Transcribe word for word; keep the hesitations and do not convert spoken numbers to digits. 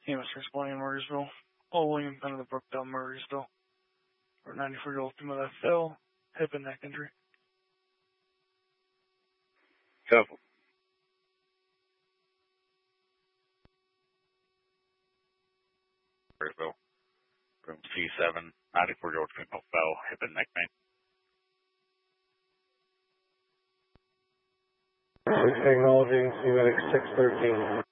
Amos responding in Murraysville. Paul William, under the Brookdale, Murraysville. For ninety-four-year-old female that fell, hip and neck injury. Couple. Murraysville. Room C seven, ninety-four-year-old female fell, hip and neck pain. Acknowledging C-Medic six thirteen.